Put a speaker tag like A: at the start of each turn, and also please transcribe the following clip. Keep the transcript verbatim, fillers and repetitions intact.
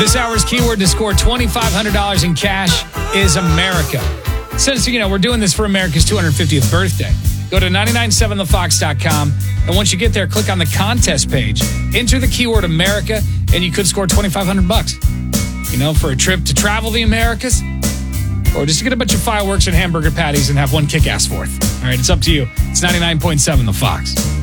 A: This hour's keyword to score twenty-five hundred dollars in cash is America. Since, you know, we're doing this for America's two hundred fiftieth birthday, go to nine nine seven the fox dot com, and once you get there, click on the contest page, enter the keyword America, and you could score twenty-five hundred bucks. You know, for a trip to travel the Americas, or just to get a bunch of fireworks and hamburger patties and have one kick-ass fourth. All right, it's up to you. It's ninety-nine point seven The Fox.